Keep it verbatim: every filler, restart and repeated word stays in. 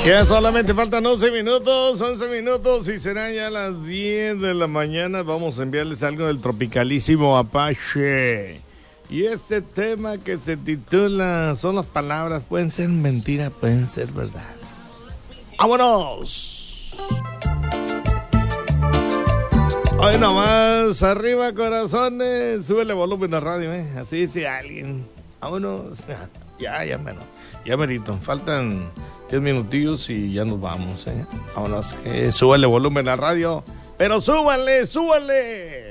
Ya solamente faltan once minutos, once minutos y serán ya las diez de la mañana. Vamos a enviarles algo del tropicalísimo Apache. Y este tema que se titula, son las palabras, pueden ser mentira, pueden ser verdad. ¡Vámonos! Hoy nomás, arriba corazones, súbele volumen a radio, ¿eh? Así dice alguien. Vámonos. Ya, ya menos. Ya merito, faltan diez minutillos y ya nos vamos, ¿eh? Vámonos, que súbale volumen a radio, pero súbale, súbale.